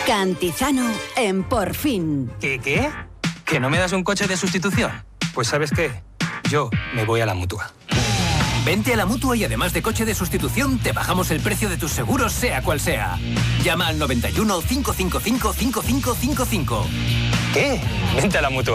Cantizano en Por Fin. ¿Qué? ¿Que no me das un coche de sustitución? Pues ¿sabes qué? Yo me voy a la Mutua. Vente a la Mutua y además de coche de sustitución, te bajamos el precio de tus seguros, sea cual sea. Llama al 91 555 5555. ¿Qué? Vente a la Mutua.